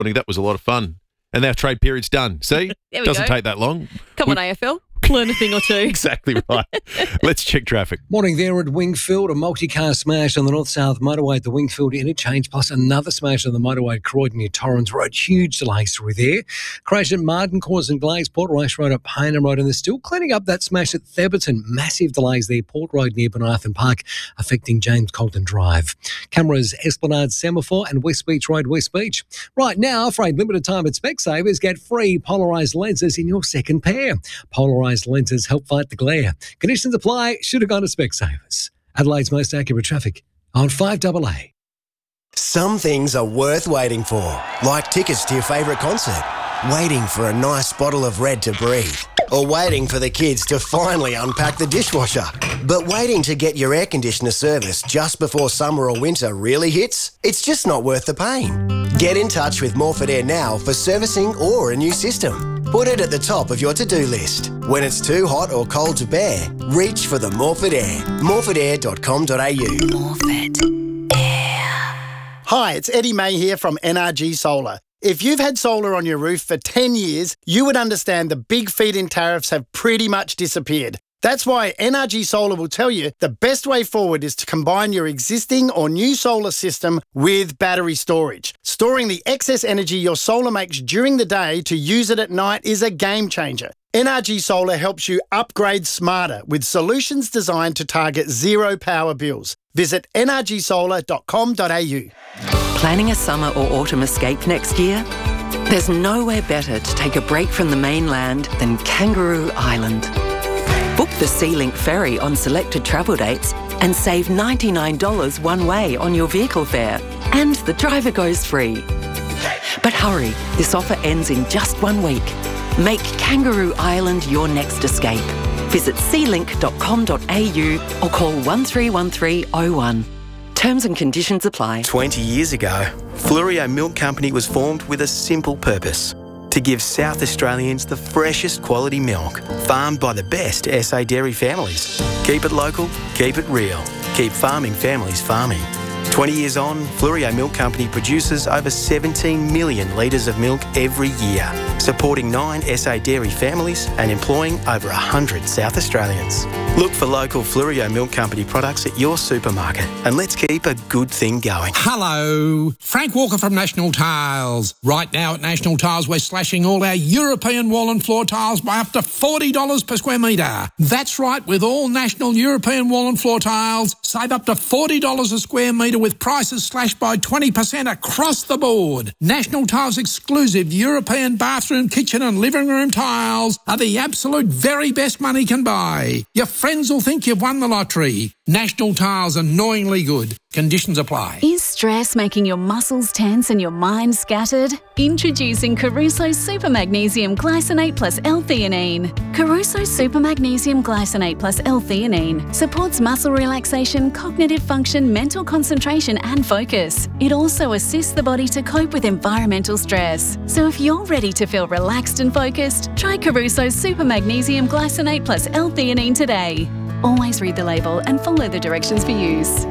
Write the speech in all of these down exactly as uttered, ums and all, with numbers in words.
morning. That was a lot of fun. And our trade period's done. See? There we Doesn't go. take that long. Come We- on, A F L. Learn a thing or two. Exactly right. Let's check traffic. Morning there at Wingfield. A multi-car smash on the north-south motorway at the Wingfield interchange, plus another smash on the motorway at Croydon near Torrens Road. Huge delays through there. Crash at Martin causing delays. Port Rice Road at Payneham Road. And they're still cleaning up that smash at Theberton. Massive delays there. Port Road near Benarthen Park, affecting James Colton Drive. Cameras, Esplanade Semaphore and West Beach Road, West Beach. Right now, for a limited time at Specsavers, get free polarised lenses in your second pair. Polarised lenses help fight the glare. Conditions apply. Should have gone to Specsavers. Adelaide's most accurate traffic on five A A. Some things are worth waiting for, like tickets to your favourite concert, waiting for a nice bottle of Red to breathe, or waiting for the kids to finally unpack the dishwasher. But waiting to get your air conditioner serviced just before summer or winter really hits? It's just not worth the pain. Get in touch with Morford Air now for servicing or a new system. Put it at the top of your to-do list. When it's too hot or cold to bear, reach for the Morford Air. morford air dot com dot a u. Morford Air. Hi, it's Eddie May here from N R G Solar. If you've had solar on your roof for ten years, you would understand the big feed-in tariffs have pretty much disappeared. That's why N R G Solar will tell you the best way forward is to combine your existing or new solar system with battery storage. Storing the excess energy your solar makes during the day to use it at night is a game changer. N R G Solar helps you upgrade smarter with solutions designed to target zero power bills. Visit n r g solar dot com dot a u. Planning a summer or autumn escape next year? There's nowhere better to take a break from the mainland than Kangaroo Island. Book the SeaLink ferry on selected travel dates and save ninety-nine dollars one way on your vehicle fare. And the driver goes free. But hurry, this offer ends in just one week. Make Kangaroo Island your next escape. Visit sea link dot com dot a u or call one three one three oh one. Terms and conditions apply. twenty years ago, Fluorio Milk Company was formed with a simple purpose: to give South Australians the freshest quality milk, farmed by the best S A dairy families. Keep it local, keep it real, keep farming families farming. twenty years on, Fluorio Milk Company produces over seventeen million litres of milk every year, supporting nine S A dairy families and employing over one hundred South Australians. Look for local Fluorio Milk Company products at your supermarket and let's keep a good thing going. Hello, Frank Walker from National Tiles. Right now at National Tiles, we're slashing all our European wall and floor tiles by up to forty dollars per square metre. That's right, with all National European wall and floor tiles, save up to forty dollars a square metre with prices slashed by twenty percent across the board. National Tiles exclusive European bathroom, kitchen and living room tiles are the absolute very best money can buy. Your friends will think you've won the lottery. National Tiles, annoyingly good. Conditions apply. Is stress making your muscles tense and your mind scattered? Introducing Caruso Super Magnesium Glycinate plus L-theanine. Caruso Super Magnesium Glycinate plus L-theanine supports muscle relaxation, cognitive function, mental concentration and focus. It also assists the body to cope with environmental stress. So if you're ready to feel relaxed and focused, try Caruso Super Magnesium Glycinate plus L-theanine today. Always read the label and follow the directions for use.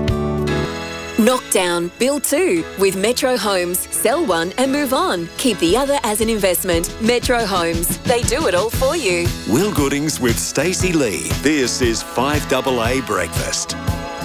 Knock down, build two with Metro Homes. Sell one and move on. Keep the other as an investment. Metro Homes. They do it all for you. Will Goodings with Stacey Lee. This is five A A Breakfast.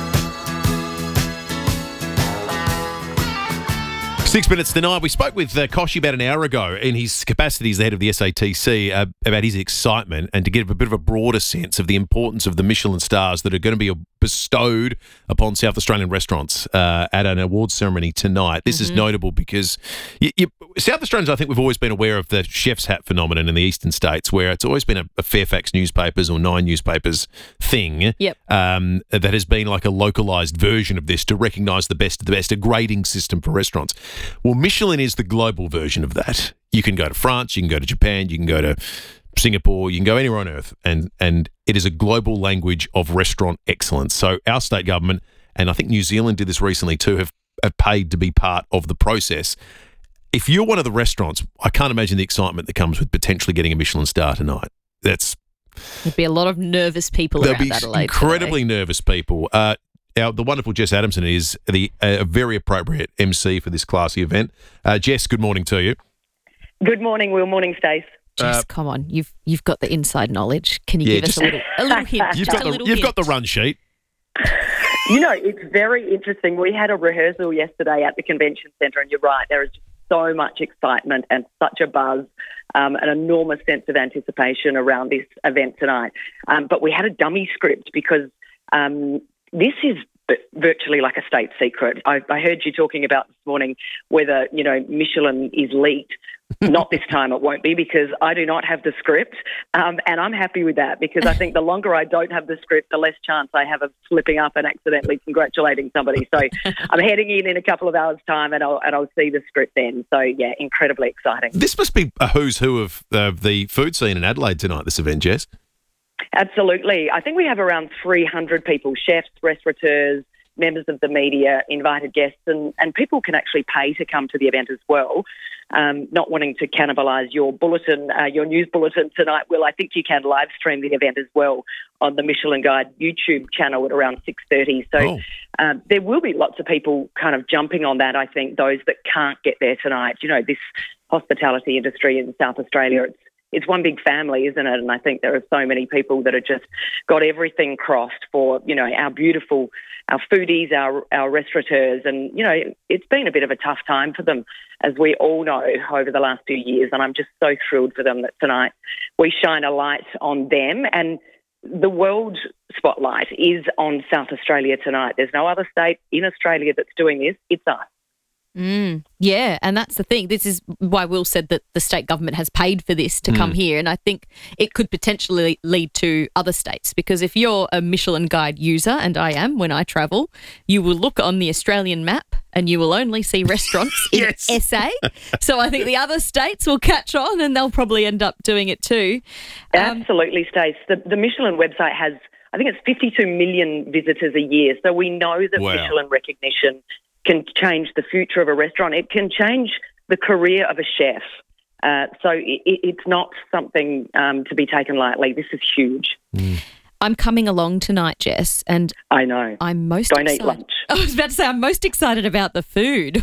Six minutes to nine. We spoke with uh, Koshy about an hour ago in his capacity as the head of the S A T C uh, about his excitement and to get a bit of a broader sense of the importance of the Michelin stars that are going to be bestowed upon South Australian restaurants uh, at an awards ceremony tonight. This mm-hmm. is notable because you, you, South Australians, I think we've always been aware of the chef's hat phenomenon in the eastern states, where it's always been a, a Fairfax newspapers or Nine newspapers thing yep. um, that has been like a localised version of this to recognise the best of the best, a grading system for restaurants. Well, Michelin is the global version of that. You can go to France, you can go to Japan, you can go to Singapore, you can go anywhere on earth, and and it is a global language of restaurant excellence. So our state government, and I think New Zealand did this recently too, have, have paid to be part of the process. If you're one of the restaurants, I can't imagine the excitement that comes with potentially getting a Michelin star tonight. That's There'd be a lot of nervous people there'll around be Adelaide. Incredibly today. nervous people. Uh, our, the wonderful Jess Adamson is the a very appropriate M C for this classy event. Uh, Jess, good morning to you. Good morning, Will. Morning, Stace. Jess, Uh, come on. You've you've got the inside knowledge. Can you Yeah, give just- us a little, a little hint? You've just got a the little you've hint. got the run sheet. You know, it's very interesting. We had a rehearsal yesterday at the convention centre, and you're right, there is just so much excitement and such a buzz, um, an enormous sense of anticipation around this event tonight. Um, but we had a dummy script because um, this is virtually like a state secret. I, I heard you talking about this morning whether, you know, Michelin is leaked. Not this time it won't be, because I do not have the script, um, and I'm happy with that, because I think the longer I don't have the script, the less chance I have of slipping up and accidentally congratulating somebody. So I'm heading in in a couple of hours' time, and I'll, and I'll see the script then. So, yeah, incredibly exciting. This must be a who's who of uh, the food scene in Adelaide tonight, this event, Jess. Absolutely. I think we have around three hundred people, chefs, restaurateurs, members of the media, invited guests, and, and people can actually pay to come to the event as well. Um, not wanting to cannibalise your bulletin, uh, your news bulletin tonight, Will, I think you can live stream the event as well on the Michelin Guide YouTube channel at around six thirty. So Oh. um, there will be lots of people kind of jumping on that, I think, those that can't get there tonight. You know, this hospitality industry in South Australia, it's It's one big family, isn't it? And I think there are so many people that have just got everything crossed for, you know, our beautiful, our foodies, our our restaurateurs. And, you know, it's been a bit of a tough time for them, as we all know, over the last few years. And I'm just so thrilled for them that tonight we shine a light on them. And the world spotlight is on South Australia tonight. There's no other state in Australia that's doing this. It's us. Mm, yeah, and that's the thing. This is why Will said that the state government has paid for this to come Mm. here, and I think it could potentially lead to other states, because if you're a Michelin Guide user, and I am when I travel, you will look on the Australian map and you will only see restaurants in Yes. S A. So I think the other states will catch on and they'll probably end up doing it too. Um, Absolutely, Stace. The, the Michelin website has, I think it's fifty-two million visitors a year. So we know that Wow. Michelin recognition can change the future of a restaurant. It can change the career of a chef. Uh, so it, it's not something um, to be taken lightly. This is huge. I'm coming along tonight, Jess, and I know. I'm most Don't excited. eat lunch. I was about to say I'm most excited about the food.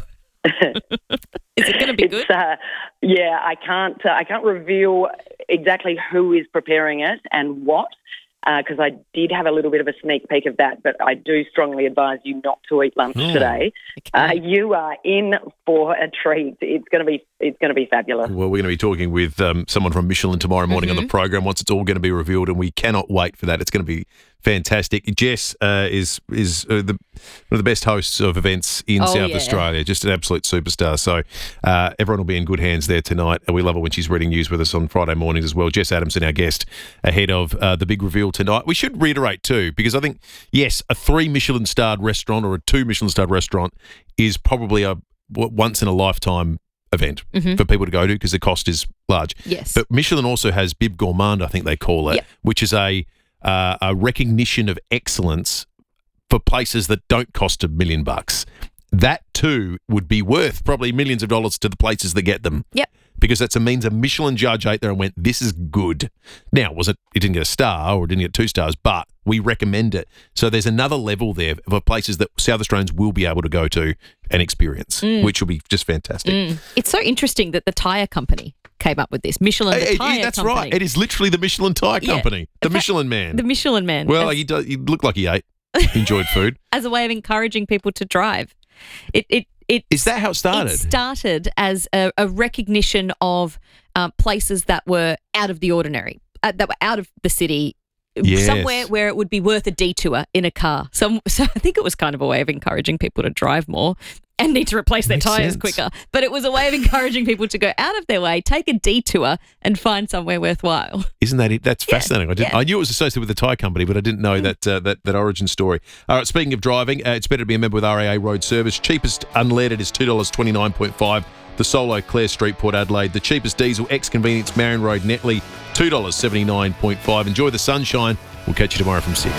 Is it going to be good? It's, uh, yeah, I can't. Uh, I can't reveal exactly who is preparing it and what, because I did have a little bit of a sneak peek of that. But I do strongly advise you not to eat lunch Oh, today. Uh, you are in for a treat. It's going to be. It's going to be fabulous. Well, we're going to be talking with um, someone from Michelin tomorrow morning on the program once it's all going to be revealed, and we cannot wait for that. It's going to be fantastic. Jess uh, is is uh, the, one of the best hosts of events in Oh, South yeah. Australia, just an absolute superstar. So uh, everyone will be in good hands there tonight. And we love it when she's reading news with us on Friday mornings as well. Jess Adamson, our guest, ahead of uh, the big reveal tonight. We should reiterate too, because I think, yes, a three Michelin-starred restaurant or a two Michelin-starred restaurant is probably a w- once-in-a-lifetime event Mhm. for people to go to, because the cost is large. Yes. But Michelin also has Bib Gourmand, I think they call it, Yep. which is a uh, a recognition of excellence for places that don't cost a million bucks. That too would be worth probably millions of dollars to the places that get them. Yep. Because that's a means a Michelin judge ate there and went, this is good. Now, was it, it didn't get a star or it didn't get two stars, but we recommend it. So there's another level there of places that South Australians will be able to go to and experience, Mm. which will be just fantastic. Mm. It's so interesting that the tyre company came up with this. Michelin, the Hey, hey, tyre that's company. right. It is literally the Michelin Tyre Yeah. Company, the In fact, Michelin Man. The Michelin Man. well, as, he, does, he looked like he ate, enjoyed food. as a way of encouraging people to drive. It it it Is that how it started? It started as a, a recognition of uh, places that were out of the ordinary, uh, that were out of the city, Yes. somewhere where it would be worth a detour in a car. So, so I think it was kind of a way of encouraging people to drive more and need to replace their Makes tyres sense. quicker. But it was a way of encouraging people to go out of their way, take a detour and find somewhere worthwhile. Isn't that it? That's Yeah, fascinating. I, didn't, yeah. I knew it was associated with the tyre company, but I didn't know that, uh, that that origin story. All right, speaking of driving, uh, it's better to be a member with R A A Road Service. Cheapest unleaded is two dollars twenty-nine point-five. The Solo, Clare Street, Port Adelaide. The cheapest diesel, ex-convenience, Marion Road, Netley, two dollars seventy-nine point-five. Enjoy the sunshine. We'll catch you tomorrow from six.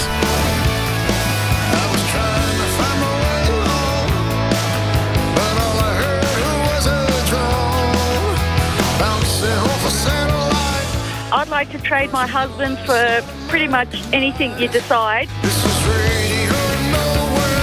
I'd like to trade my husband for pretty much anything you decide. This is radio, nowhere.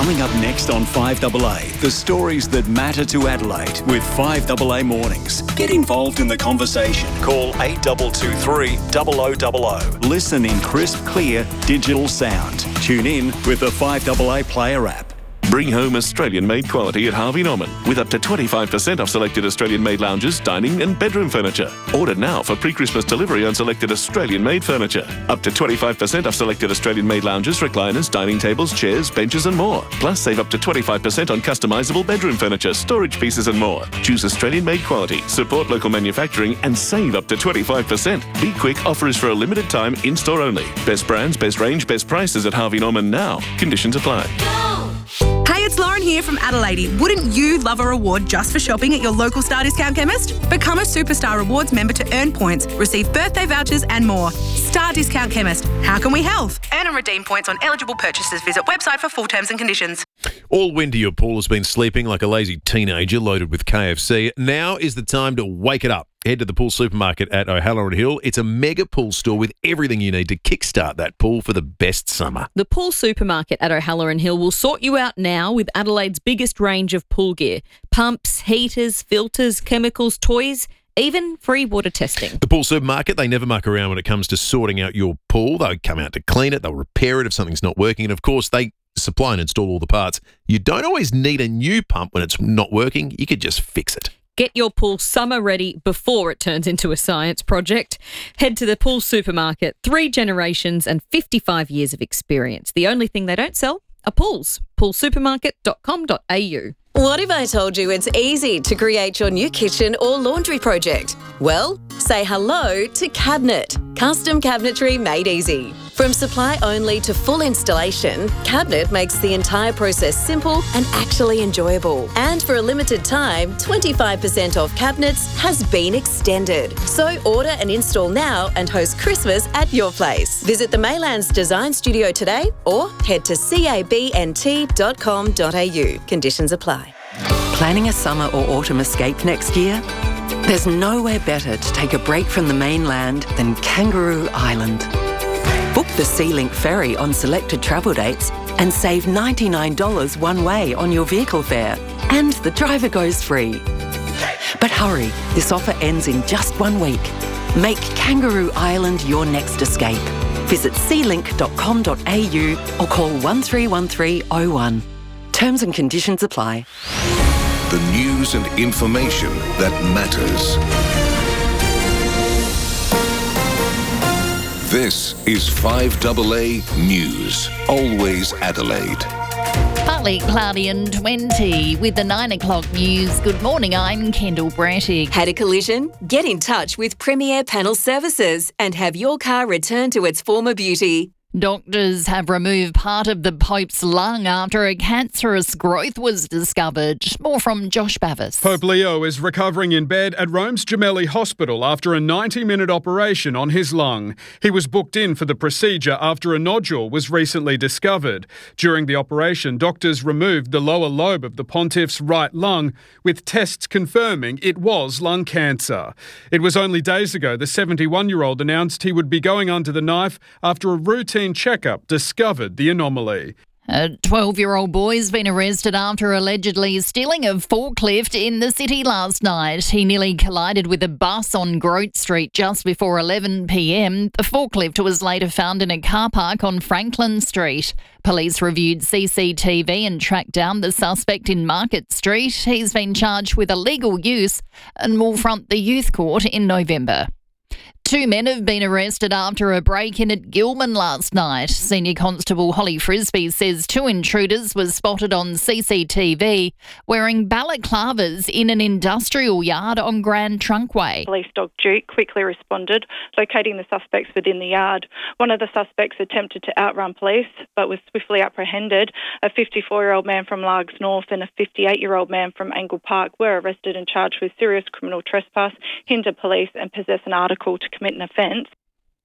Coming up next on five A A, the stories that matter to Adelaide with five A A Mornings. Get involved in the conversation. Call eight two two three, zero zero zero zero. Listen in crisp, clear, digital sound. Tune in with the five A A Player app. Bring home Australian-made quality at Harvey Norman with up to twenty-five percent off selected Australian-made lounges, dining and bedroom furniture. Order now for pre-Christmas delivery on selected Australian-made furniture. Up to twenty-five percent off selected Australian-made lounges, recliners, dining tables, chairs, benches and more. Plus save up to twenty-five percent on customisable bedroom furniture, storage pieces and more. Choose Australian-made quality, support local manufacturing and save up to twenty-five percent. Be quick, offer is for a limited time, in-store only. Best brands, best range, best prices at Harvey Norman now. Conditions apply. Hey, it's Lauren here from Adelaide. Wouldn't you love a reward just for shopping at your local Star Discount chemist? Become a Superstar Rewards member to earn points, receive birthday vouchers and more. Star Discount Chemist. How can we help? Earn and redeem points on eligible purchases. Visit website for full terms and conditions. All winter your pool has been sleeping like a lazy teenager loaded with K F C. Now is the time to wake it up. Head to the Pool Supermarket at O'Halloran Hill. It's a mega pool store with everything you need to kickstart that pool for the best summer. The Pool Supermarket at O'Halloran Hill will sort you out now with Adelaide's biggest range of pool gear. Pumps, heaters, filters, chemicals, toys, even free water testing. The Pool Supermarket, they never muck around when it comes to sorting out your pool. They'll come out to clean it, they'll repair it if something's not working, and of course they supply and install all the parts. You don't always need a new pump when it's not working. You could just fix it. Get your pool summer ready before it turns into a science project. Head to the Pool Supermarket. Three generations and fifty-five years of experience. The only thing they don't sell are pools. pool supermarket dot com dot a u. What if I told you it's easy to create your new kitchen or laundry project? Well, say hello to Cabinet. Custom cabinetry made easy. From supply only to full installation, Cabinet makes the entire process simple and actually enjoyable. And for a limited time, twenty-five percent off cabinets has been extended. So order and install now and host Christmas at your place. Visit the Maylands Design Studio today or head to cabnt dot com dot a u. Conditions apply. Planning a summer or autumn escape next year? There's nowhere better to take a break from the mainland than Kangaroo Island. Book the SeaLink ferry on selected travel dates and save ninety-nine dollars one way on your vehicle fare. And the driver goes free. But hurry, this offer ends in just one week. Make Kangaroo Island your next escape. Visit sea link dot com dot a u or call one three one three oh one. Terms and conditions apply. The news and information that matters. This is five A A News. Always Adelaide. Partly cloudy and twenty with the nine o'clock news. Good morning, I'm Kendall Brattig. Had a collision? Get in touch with Premier Panel Services and have your car returned to its former beauty. Doctors have removed part of the Pope's lung after a cancerous growth was discovered. More from Josh Bavis. Pope Leo is recovering in bed at Rome's Gemelli Hospital after a ninety-minute operation on his lung. He was booked in for the procedure after a nodule was recently discovered. During the operation, doctors removed the lower lobe of the pontiff's right lung, with tests confirming it was lung cancer. It was only days ago the seventy-one-year-old announced he would be going under the knife after a routine checkup discovered the anomaly. A twelve-year-old boy's been arrested after allegedly stealing a forklift in the city last night. He nearly collided with a bus on Grote Street just before eleven p m. The forklift was later found in a car park on Franklin Street. Police reviewed C C T V and tracked down the suspect in Market Street. He's been charged with illegal use and will front the youth court in November. Two men have been arrested after a break-in at Gilman last night. Senior Constable Holly Frisbee says two intruders were spotted on C C T V wearing balaclavas in an industrial yard on Grand Trunkway. Police dog Duke quickly responded, locating the suspects within the yard. One of the suspects attempted to outrun police but was swiftly apprehended. A fifty-four-year-old man from Largs North and a fifty-eight-year-old man from Angle Park were arrested and charged with serious criminal trespass, hinder police and possess an article to commit an offence.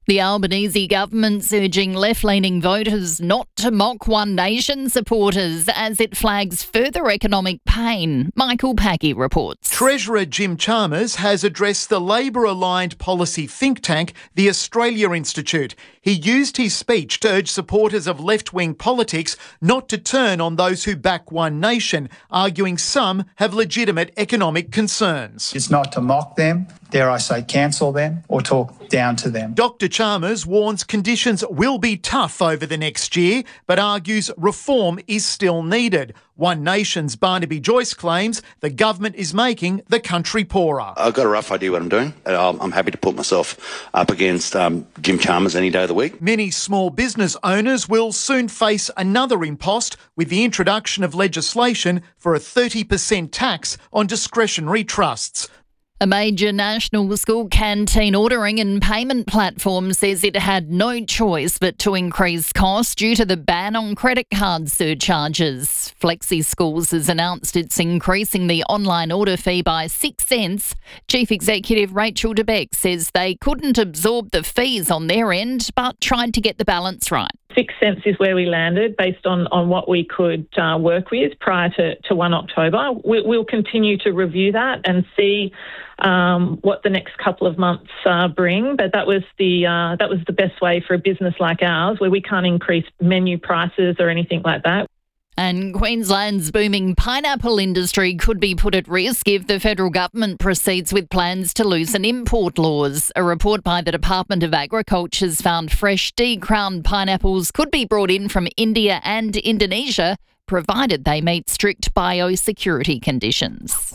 The Albanese government's urging left-leaning voters not to mock One Nation supporters as it flags further economic pain. Michael Packy reports. Treasurer Jim Chalmers has addressed the Labor-aligned policy think tank, the Australia Institute. He used his speech to urge supporters of left-wing politics not to turn on those who back One Nation, arguing some have legitimate economic concerns. It's not to mock them, dare I say cancel them, or talk down to them. Doctor Chalmers warns conditions will be tough over the next year, but argues reform is still needed. One Nation's Barnaby Joyce claims the government is making the country poorer. I've got a rough idea what I'm doing. I'm happy to put myself up against um, Jim Chalmers any day of the week. Many small business owners will soon face another impost with the introduction of legislation for a thirty percent tax on discretionary trusts. A major national school canteen ordering and payment platform says it had no choice but to increase costs due to the ban on credit card surcharges. Flexi Schools has announced it's increasing the online order fee by six cents. Chief Executive Rachel DeBeck says they couldn't absorb the fees on their end, but tried to get the balance right. Six cents is where we landed based on, on what we could uh, work with prior to, to first of October. We, we'll continue to review that and see um, what the next couple of months uh, bring. But that was the uh, that was the best way for a business like ours, where we can't increase menu prices or anything like that. And Queensland's booming pineapple industry could be put at risk if the federal government proceeds with plans to loosen import laws. A report by the Department of Agriculture has found fresh decrowned pineapples could be brought in from India and Indonesia, provided they meet strict biosecurity conditions.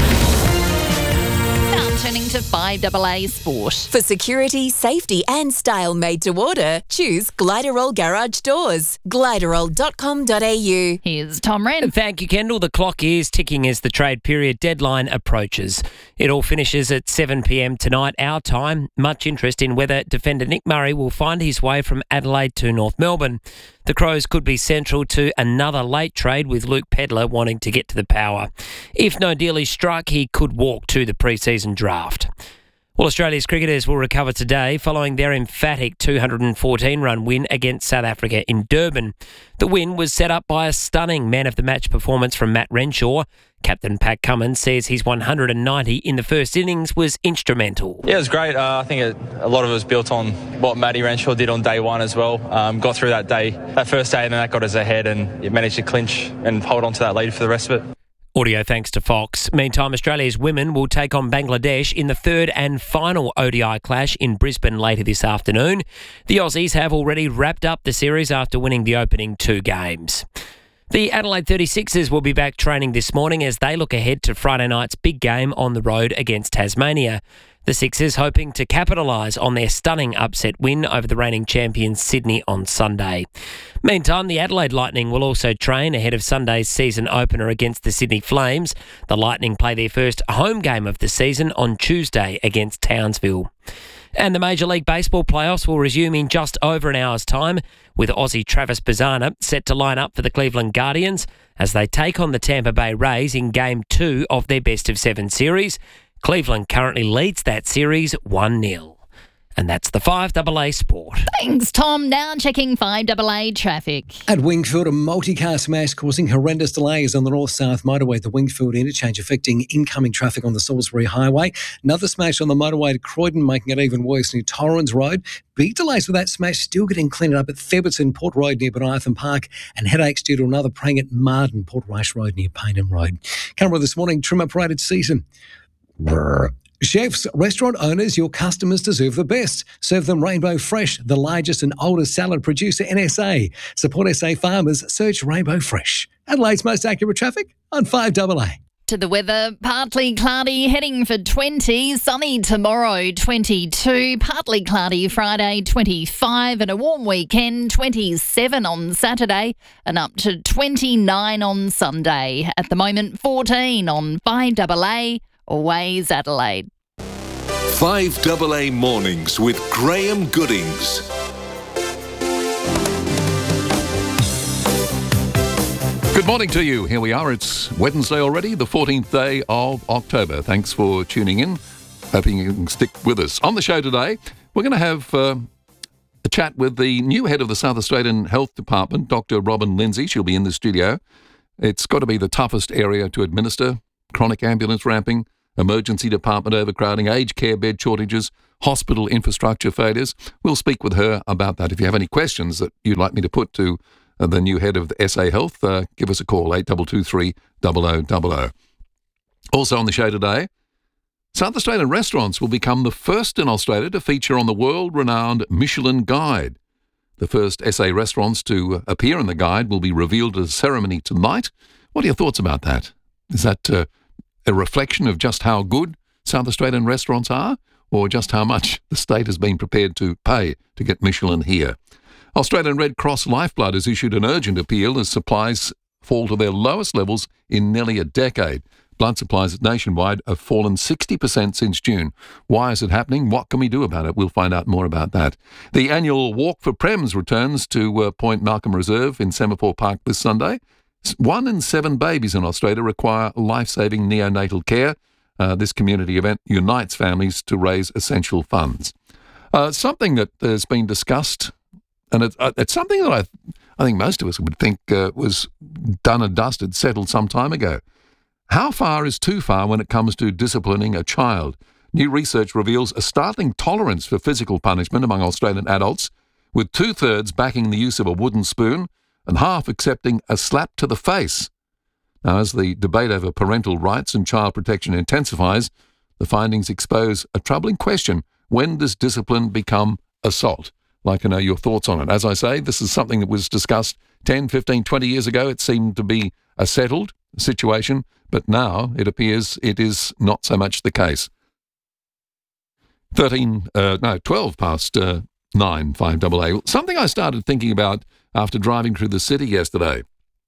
Now turning to five A A Sport. For security, safety and style made to order, choose Gliderol Garage Doors. gliderol dot com dot a u. Here's Tom Wren. Thank you, Kendall. The clock is ticking as the trade period deadline approaches. It all finishes at seven p m tonight, our time. Much interest in whether defender Nick Murray will find his way from Adelaide to North Melbourne. The Crows could be central to another late trade, with Luke Pedlar wanting to get to the Power. If no deal is struck, he could walk to the pre-season draft. Well, Australia's cricketers will recover today following their emphatic two hundred fourteen run win against South Africa in Durban. The win was set up by a stunning man-of-the-match performance from Matt Renshaw. Captain Pat Cummins says his one hundred ninety in the first innings was instrumental. Yeah, it was great. Uh, I think it, a lot of it was built on what Matty Renshaw did on day one as well. Um, got through that day, that first day, and then that got us ahead, and it managed to clinch and hold on to that lead for the rest of it. Audio thanks to Fox. Meantime, Australia's women will take on Bangladesh in the third and final O D I clash in Brisbane later this afternoon. The Aussies have already wrapped up the series after winning the opening two games. The Adelaide thirty-sixers will be back training this morning as they look ahead to Friday night's big game on the road against Tasmania. The Sixers hoping to capitalise on their stunning upset win over the reigning champions Sydney on Sunday. Meantime, the Adelaide Lightning will also train ahead of Sunday's season opener against the Sydney Flames. The Lightning play their first home game of the season on Tuesday against Townsville. And the Major League Baseball playoffs will resume in just over an hour's time, with Aussie Travis Bazzana set to line up for the Cleveland Guardians as they take on the Tampa Bay Rays in Game two of their best-of-seven series. Cleveland currently leads that series one nil. And that's the five A A Sport. Thanks, Tom. Now checking five A A traffic. At Wingfield, a multi-car smash causing horrendous delays on the north-south motorway at the Wingfield interchange, affecting incoming traffic on the Salisbury Highway. Another smash on the motorway to Croydon, making it even worse near Torrens Road. Big delays with that smash still getting cleaned up at Theberton Port Road near Bonython Park, and headaches due to another praying at Marden Port Rice Road near Paynham Road. Canberra this morning, trim-operated season. Brr. Chefs, restaurant owners, your customers deserve the best. Serve them Rainbow Fresh, the largest and oldest salad producer in S A. Support S A farmers. Search Rainbow Fresh. Adelaide's most accurate traffic on five A A. To the weather, partly cloudy, heading for twenty, sunny tomorrow, twenty-two, partly cloudy Friday, twenty-five, and a warm weekend, twenty-seven on Saturday, and up to twenty-nine on Sunday. At the moment, fourteen on five A A. Always Adelaide. five A A Mornings with Graham Goodings. Good morning to you. Here we are. It's Wednesday already, the fourteenth day of October. Thanks for tuning in. Hoping you can stick with us. On the show today, we're going to have uh, a chat with the new head of the South Australian Health Department, Doctor Robin Lindsay. She'll be in the studio. It's got to be the toughest area to administer. Chronic ambulance ramping, emergency department overcrowding, aged care bed shortages, hospital infrastructure failures. We'll speak with her about that. If you have any questions that you'd like me to put to uh, the new head of the S A Health, uh, give us a call, eight two two three, zero zero zero zero. Also on the show today, South Australian restaurants will become the first in Australia to feature on the world-renowned Michelin Guide. The first S A restaurants to appear in the guide will be revealed at a ceremony tonight. What are your thoughts about that? Is that uh, a reflection of just how good South Australian restaurants are, or just how much the state has been prepared to pay to get Michelin here? Australian Red Cross Lifeblood has issued an urgent appeal as supplies fall to their lowest levels in nearly a decade. Blood supplies nationwide have fallen sixty percent since June. Why is it happening? What can we do about it? We'll find out more about that. The annual Walk for Prems returns to uh, Point Malcolm Reserve in Semaphore Park this Sunday. One in seven babies in Australia require life-saving neonatal care. Uh, this community event unites families to raise essential funds. Uh, something that has been discussed, and it, uh, it's something that I, I think most of us would think uh, was done and dusted, settled some time ago. How far is too far when it comes to disciplining a child? New research reveals a startling tolerance for physical punishment among Australian adults, with two-thirds backing the use of a wooden spoon and half accepting a slap to the face. Now, as the debate over parental rights and child protection intensifies, the findings expose a troubling question: when does discipline become assault? I'd like to know your thoughts on it. As I say, this is something that was discussed ten, fifteen, twenty years ago. It seemed to be a settled situation, but now it appears it is not so much the case. Thirteen, uh, no, twelve past uh, nine, five double A. Something I started thinking about after driving through the city yesterday,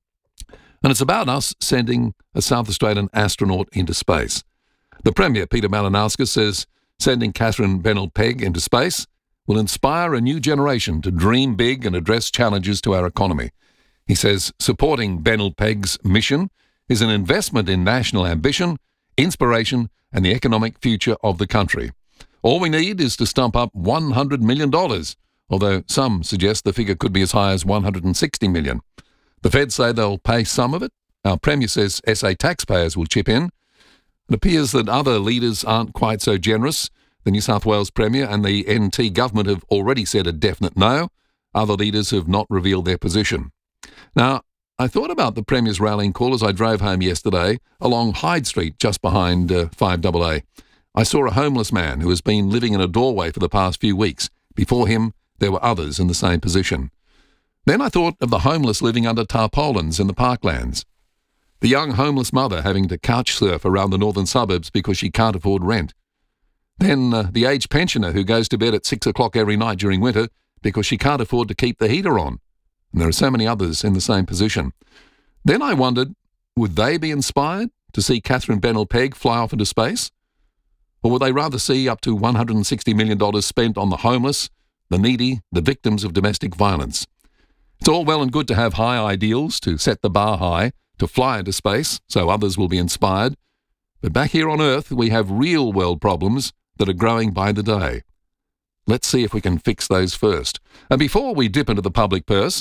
and it's about us sending a South Australian astronaut into space. The Premier, Peter Malinauskas, says sending Catherine Bennell-Pegg into space will inspire a new generation to dream big and address challenges to our economy. He says supporting Bennell-Pegg's mission is an investment in national ambition, inspiration, and the economic future of the country. All we need is to stump up one hundred million dollars, although some suggest the figure could be as high as one hundred sixty million dollars. The Feds say they'll pay some of it. Our Premier says S A taxpayers will chip in. It appears that other leaders aren't quite so generous. The New South Wales Premier and the N T government have already said a definite no. Other leaders have not revealed their position. Now, I thought about the Premier's rallying call as I drove home yesterday along Hyde Street, just behind uh, five double A. I saw a homeless man who has been living in a doorway for the past few weeks. Before him, there were others in the same position. Then I thought of the homeless living under tarpaulins in the parklands. The young homeless mother having to couch surf around the northern suburbs because she can't afford rent. Then uh, the aged pensioner who goes to bed at six o'clock every night during winter because she can't afford to keep the heater on. And there are so many others in the same position. Then I wondered, would they be inspired to see Catherine Bennell-Pegg fly off into space? Or would they rather see up to one hundred sixty million dollars spent on the homeless, the needy, the victims of domestic violence? It's all well and good to have high ideals, to set the bar high, to fly into space so others will be inspired. But back here on Earth, we have real-world problems that are growing by the day. Let's see if we can fix those first. And before we dip into the public purse,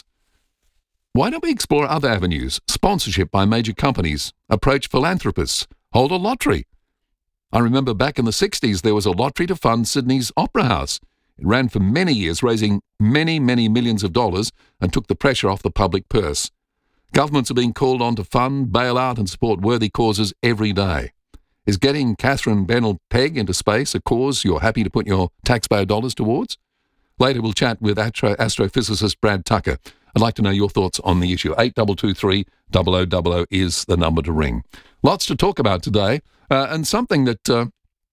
why don't we explore other avenues? Sponsorship by major companies, approach philanthropists, hold a lottery. I remember back in the sixties there was a lottery to fund Sydney's Opera House. It ran for many years, raising many, many millions of dollars and took the pressure off the public purse. Governments are being called on to fund, bail out and support worthy causes every day. Is getting Catherine Bennell-Pegg into space a cause you're happy to put your taxpayer dollars towards? Later we'll chat with astro- astrophysicist Brad Tucker. I'd like to know your thoughts on the issue. eight two two three, zero zero zero zero is the number to ring. Lots to talk about today, uh, and something that uh,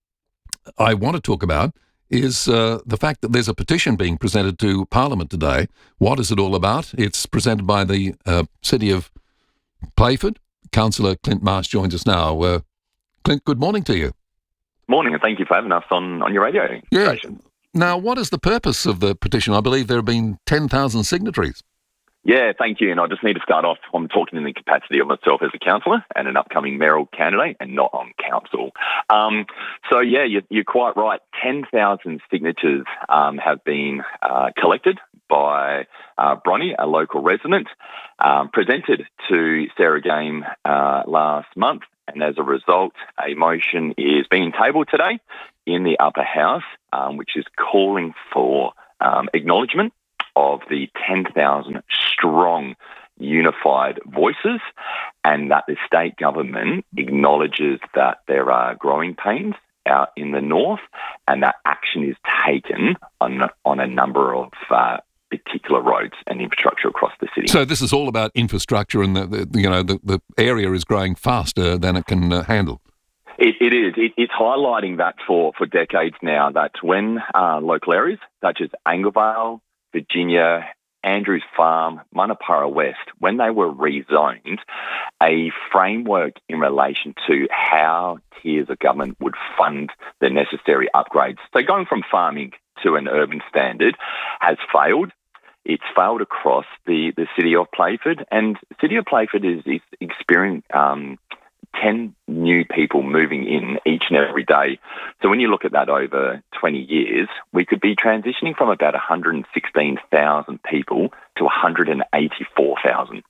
I want to talk about is uh, the fact that there's a petition being presented to Parliament today. What is it all about? It's presented by the uh, City of Playford. Councillor Clint Marsh joins us now. Uh, Clint, good morning to you. Morning, and thank you for having us on, on your radio yeah. station. Now, what is the purpose of the petition? I believe there have been ten thousand signatories. Yeah, thank you. And I just need to start off, I'm talking in the capacity of myself as a councillor and an upcoming mayoral candidate and not on council. Um, so, yeah, you're, you're quite right. ten thousand signatures um, have been uh, collected by uh, Bronny, a local resident, um, presented to Sarah Game uh, last month. And as a result, a motion is being tabled today in the upper house, um, which is calling for um, acknowledgement of the ten thousand strong unified voices, and that the state government acknowledges that there are growing pains out in the north and that action is taken on, on a number of uh, particular roads and infrastructure across the city. So this is all about infrastructure, and the, the you know the, the area is growing faster than it can uh, handle. It, it is. It, it's highlighting that for, for decades now, that when uh, local areas such as Anglevale, Virginia, Andrews Farm, Manapara West, when they were rezoned, a framework in relation to how tiers of government would fund the necessary upgrades. So going from farming to an urban standard has failed. It's failed across the, the city of Playford, and the city of Playford is, is experiencing um, ten new people moving in each and every day. So when you look at that over twenty years, we could be transitioning from about one hundred sixteen thousand people to one hundred eighty-four thousand.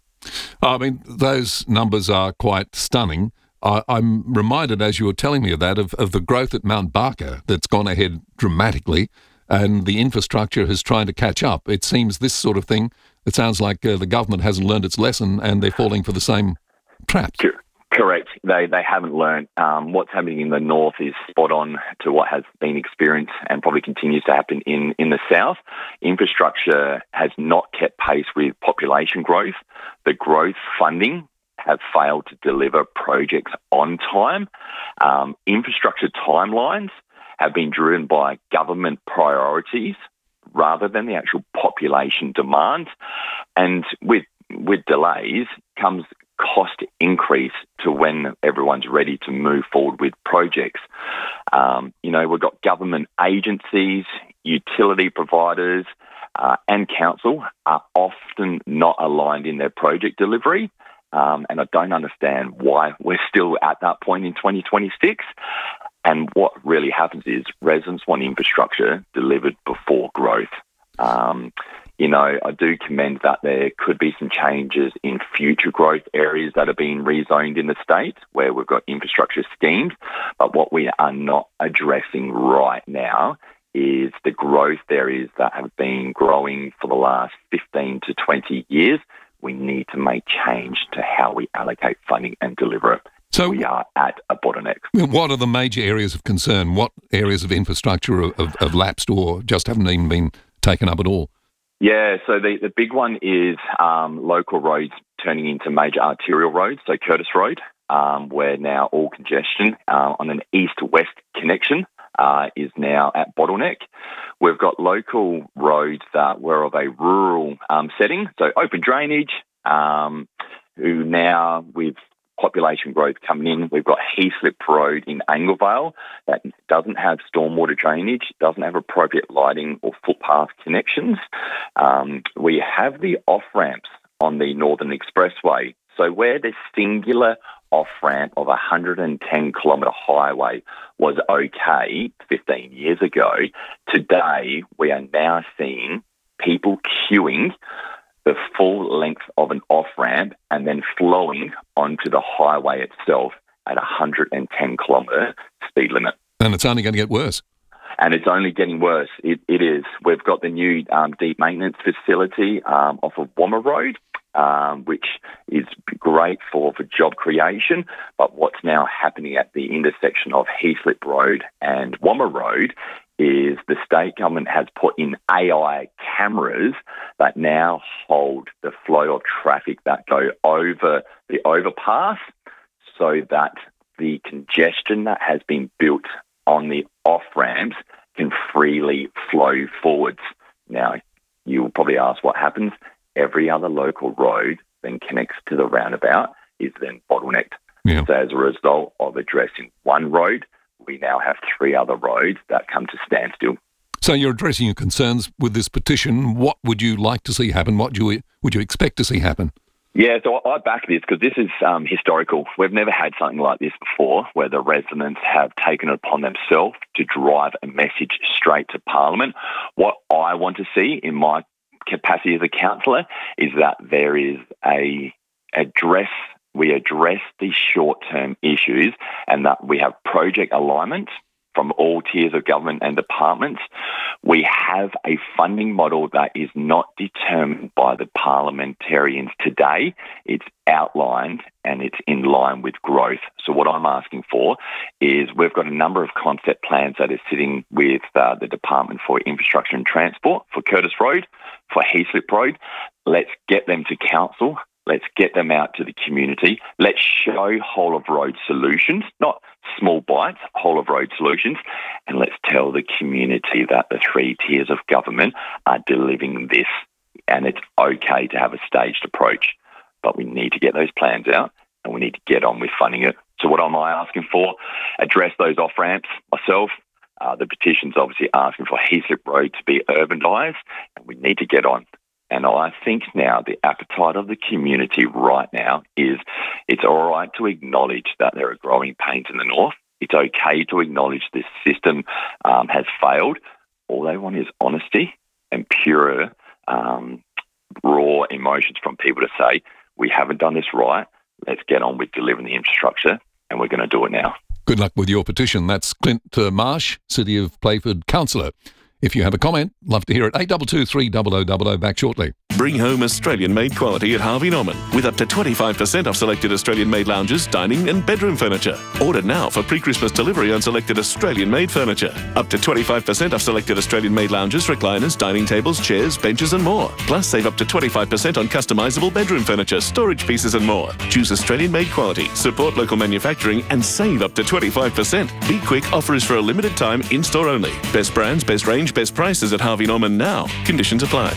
I mean, those numbers are quite stunning. I, I'm reminded, as you were telling me of that, of, of the growth at Mount Barker that's gone ahead dramatically, and the infrastructure is trying to catch up. It seems this sort of thing, it sounds like uh, the government hasn't learned its lesson and they're falling for the same traps. Sure. Correct. They they haven't learned. Um, what's happening in the north is spot on to what has been experienced and probably continues to happen in, in the south. Infrastructure has not kept pace with population growth. The growth funding have failed to deliver projects on time. Um, infrastructure timelines have been driven by government priorities rather than the actual population demand. And with with delays comes cost increase to when everyone's ready to move forward with projects. Um, you know, we've got government agencies, utility providers, uh, and council are often not aligned in their project delivery. Um, and I don't understand why we're still at that point in twenty twenty-six. And what really happens is residents want infrastructure delivered before growth. Um, You know, I do commend that there could be some changes in future growth areas that are being rezoned in the state where we've got infrastructure schemes. But what we are not addressing right now is the growth areas that have been growing for the last fifteen to twenty years. We need to make change to how we allocate funding and deliver it. So we are at a bottleneck. What are the major areas of concern? What areas of infrastructure have, have lapsed or just haven't even been taken up at all? Yeah, so the, the big one is um, local roads turning into major arterial roads, so Curtis Road, um, where now all congestion uh, on an east-west connection uh, is now at bottleneck. We've got local roads that were of a rural um, setting, so open drainage, um, who now with population growth coming in. We've got Heaslip Road in Anglevale that doesn't have stormwater drainage, doesn't have appropriate lighting or footpath connections. Um, we have the off-ramps on the Northern Expressway. So where the singular off-ramp of a one hundred ten kilometre highway was okay fifteen years ago, today we are now seeing people queuing the full length of an off-ramp and then flowing onto the highway itself at a one hundred ten kilometre speed limit. And it's only going to get worse. And it's only getting worse. It, it is. We've got the new um, deep maintenance facility um, off of Wommer Road, um, which is great for, for job creation. But what's now happening at the intersection of Heaslip Road and Wommer Road is the state government has put in A I cameras that now hold the flow of traffic that go over the overpass so that the congestion that has been built on the off-ramps can freely flow forwards. Now, you'll probably ask what happens. Every other local road then connects to the roundabout is then bottlenecked. Yeah. So as a result of addressing one road, we now have three other roads that come to standstill. So you're addressing your concerns with this petition. What would you like to see happen? What do you would you expect to see happen? Yeah, so I back this because this is um, historical. We've never had something like this before where the residents have taken it upon themselves to drive a message straight to Parliament. What I want to see in my capacity as a councillor is that there is a address, we address these short-term issues and that we have project alignment from all tiers of government and departments. We have a funding model that is not determined by the parliamentarians today. It's outlined and it's in line with growth. So what I'm asking for is we've got a number of concept plans that are sitting with uh, the Department for Infrastructure and Transport for Curtis Road, for Heaslip Road. Let's get them to council. Let's get them out to the community. Let's show whole of road solutions, not small bites, whole of road solutions. And let's tell the community that the three tiers of government are delivering this. And it's okay to have a staged approach, but we need to get those plans out and we need to get on with funding it. So what am I asking for? Address those off-ramps myself. Uh, the petition's obviously asking for Heaslip Road to be urbanised, and we need to get on. And I think now the appetite of the community right now is it's all right to acknowledge that there are growing pains in the north. It's okay to acknowledge this system um, has failed. All they want is honesty and pure, um, raw emotions from people to say, we haven't done this right. Let's get on with delivering the infrastructure, and we're going to do it now. Good luck with your petition. That's Clint uh, Marsh, City of Playford Councillor. If you have a comment, love to hear it. eight two two three zero zero zero zero, back shortly. Bring home Australian-made quality at Harvey Norman with up to twenty-five percent off selected Australian-made lounges, dining and bedroom furniture. Order now for pre-Christmas delivery on selected Australian-made furniture. Up to twenty-five percent off selected Australian-made lounges, recliners, dining tables, chairs, benches and more. Plus save up to twenty-five percent on customisable bedroom furniture, storage pieces and more. Choose Australian-made quality, support local manufacturing and save up to twenty-five percent. Be quick, offer is for a limited time, in-store only. Best brands, best range, best prices at Harvey Norman now. Conditions apply.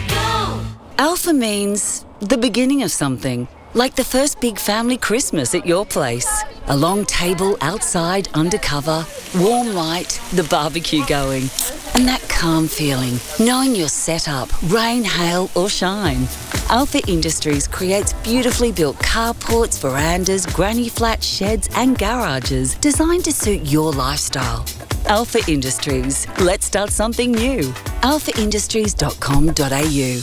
Alpha means the beginning of something, like the first big family Christmas at your place. A long table outside, undercover, warm light, the barbecue going. And that calm feeling, knowing you're set up, rain, hail or shine. Alpha Industries creates beautifully built carports, verandas, granny flats, sheds and garages designed to suit your lifestyle. Alpha Industries. Let's start something new. alpha industries dot com dot a u.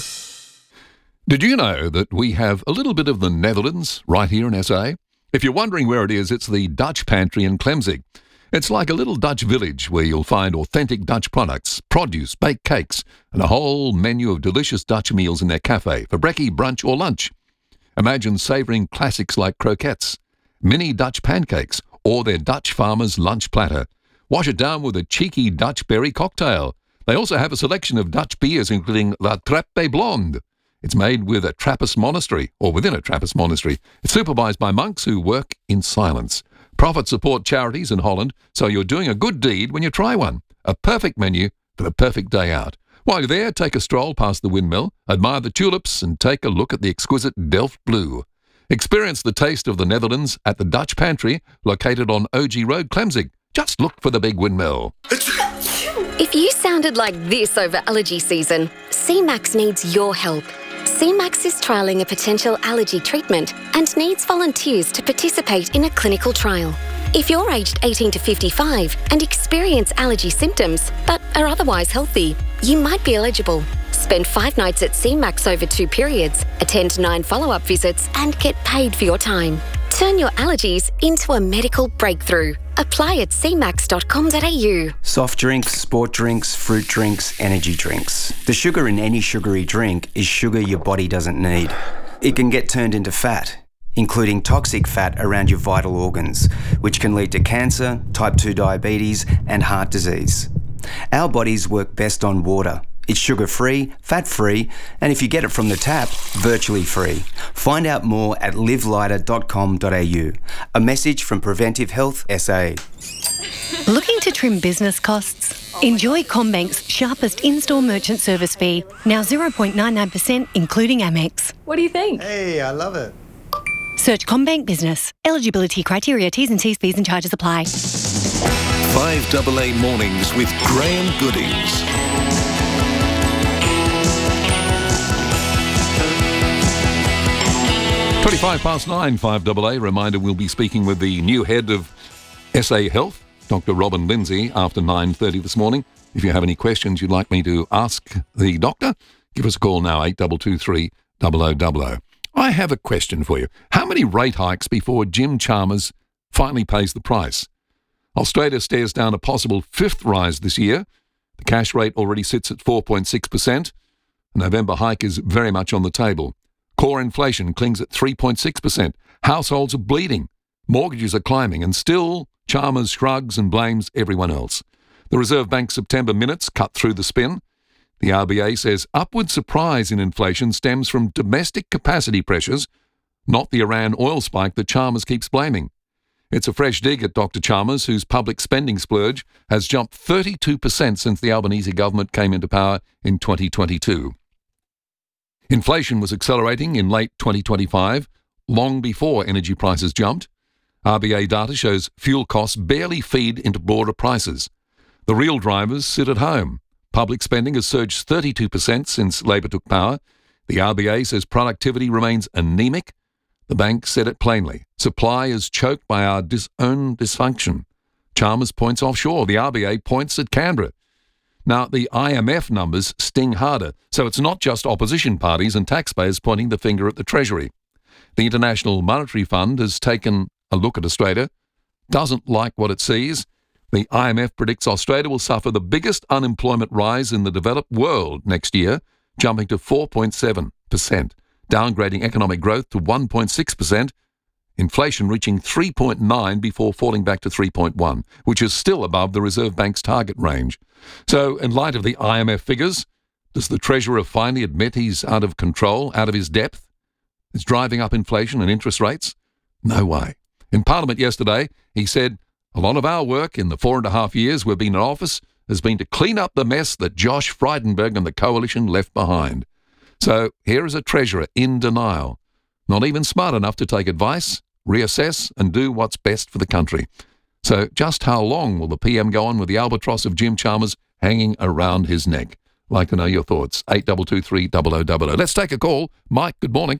Did you know that we have a little bit of the Netherlands right here in S A? If you're wondering where it is, it's the Dutch Pantry in Klemzig. It's like a little Dutch village where you'll find authentic Dutch products, produce, baked cakes, and a whole menu of delicious Dutch meals in their cafe for brekkie, brunch or lunch. Imagine savouring classics like croquettes, mini Dutch pancakes, or their Dutch farmer's lunch platter. Wash it down with a cheeky Dutch berry cocktail. They also have a selection of Dutch beers including La Trappe Blonde. It's made with a Trappist monastery, or within a Trappist monastery. It's supervised by monks who work in silence. Profit support charities in Holland, so you're doing a good deed when you try one. A perfect menu for the perfect day out. While you're there, take a stroll past the windmill, admire the tulips, and take a look at the exquisite Delft Blue. Experience the taste of the Netherlands at the Dutch Pantry, located on O G Road, Klemzig. Just look for the big windmill. If you sounded like this over allergy season, C MAX needs your help. C MAX is trialling a potential allergy treatment and needs volunteers to participate in a clinical trial. If you're aged eighteen to fifty-five and experience allergy symptoms but are otherwise healthy, you might be eligible. Spend five nights at C MAX over two periods, attend nine follow-up visits and get paid for your time. Turn your allergies into a medical breakthrough. Apply at c max dot com dot a u. Soft drinks, sport drinks, fruit drinks, energy drinks. The sugar in any sugary drink is sugar your body doesn't need. It can get turned into fat, including toxic fat around your vital organs, which can lead to cancer, type two diabetes, and heart disease. Our bodies work best on water. It's sugar-free, fat-free, and if you get it from the tap, virtually free. Find out more at live lighter dot com dot a u. A message from Preventive Health S A. Looking to trim business costs? Enjoy CommBank's sharpest in-store merchant service fee, now zero point nine nine percent including Amex. What do you think? Hey, I love it. Search CommBank Business. Eligibility criteria, T's and C's, fees and charges apply. five double A Mornings with Graham Goodings. twenty-five past nine, five double A. Reminder, we'll be speaking with the new head of S A Health, Doctor Robin Lindsay, after nine thirty this morning. If you have any questions you'd like me to ask the doctor, give us a call now, eight two two three, zero zero zero zero. I have a question for you. How many rate hikes before Jim Chalmers finally pays the price? Australia stares down a possible fifth rise this year. The cash rate already sits at four point six percent. A November hike is very much on the table. Core inflation clings at three point six percent. Households are bleeding. Mortgages are climbing, and still Chalmers shrugs and blames everyone else. The Reserve Bank's September minutes cut through the spin. The R B A says upward surprise in inflation stems from domestic capacity pressures, not the Iran oil spike that Chalmers keeps blaming. It's a fresh dig at Doctor Chalmers, whose public spending splurge has jumped thirty-two percent since the Albanese government came into power in twenty twenty-two. Inflation was accelerating in late twenty twenty-five, long before energy prices jumped. R B A data shows fuel costs barely feed into broader prices. The real drivers sit at home. Public spending has surged thirty-two percent since Labor took power. The R B A says productivity remains anemic. The bank said it plainly. Supply is choked by our dis- own dysfunction. Chalmers points offshore. The R B A points at Canberra. Now, the I M F numbers sting harder, so it's not just opposition parties and taxpayers pointing the finger at the Treasury. The International Monetary Fund has taken a look at Australia, doesn't like what it sees. The I M F predicts Australia will suffer the biggest unemployment rise in the developed world next year, jumping to four point seven percent, downgrading economic growth to one point six percent, inflation reaching three point nine before falling back to three point one, which is still above the Reserve Bank's target range. So, in light of the I M F figures, does the Treasurer finally admit he's out of control, out of his depth? It's driving up inflation and interest rates? No way. In Parliament yesterday, he said, a lot of our work in the four and a half years we've been in office has been to clean up the mess that Josh Frydenberg and the Coalition left behind. So here is a Treasurer in denial, not even smart enough to take advice, reassess and do what's best for the country. So just how long will the P M go on with the albatross of Jim Chalmers hanging around his neck? Like to know your thoughts. eight two two three, zero zero zero zero. Let's take a call. Mike, good morning.